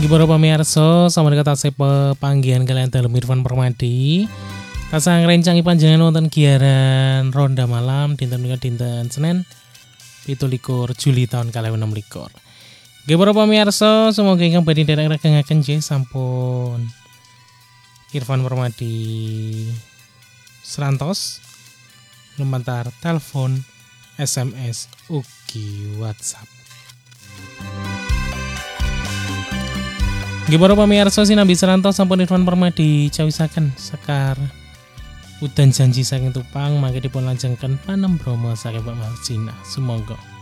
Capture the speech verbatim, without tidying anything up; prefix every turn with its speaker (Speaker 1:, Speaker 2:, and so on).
Speaker 1: Para pamirsa, sampun tasih pepanggihan kalian dalem Irfan Permadi. Tasih ngrencangi panjenengan wonten giaran ronda malam dinten menika dinten Senin pitu likur Juli tahun kalih enem likur. Nggih para pamirsa, semoga ingkang badhe nderek regengaken nggih sampun Irfan Permadi serantos lumantar telepon, S M S ugi WhatsApp. Nggih para pamirsa sinambi serantos sampun Irfan Permadi cawisaken sekar udan janji saking Tupang mangke dipun lajengaken panembromo saking Pak Marcina. Sumangga.